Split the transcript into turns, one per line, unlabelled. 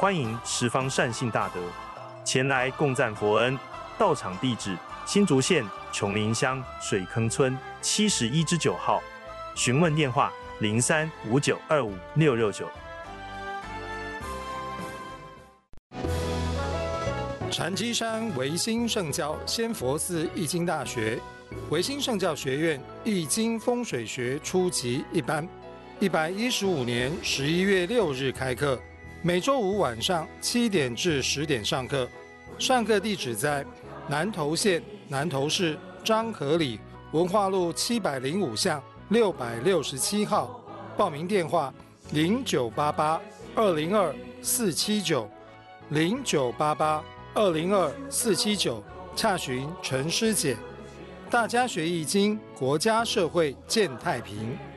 欢迎十方善信大德前来共赞佛恩。到场地址：新竹县琼林乡水坑村71-9号。询问电话：0359256669。
禅机山维新圣教仙佛寺易经大学维新圣教学院易经风水学初级一班，115年11月6日开课，每周五晚上7点至10点上课。上课地址在南投县南投市漳河里文化路705巷667号。报名电话0988202479，0988202479，洽询陈师姐。大家学易经，国家社会健太平。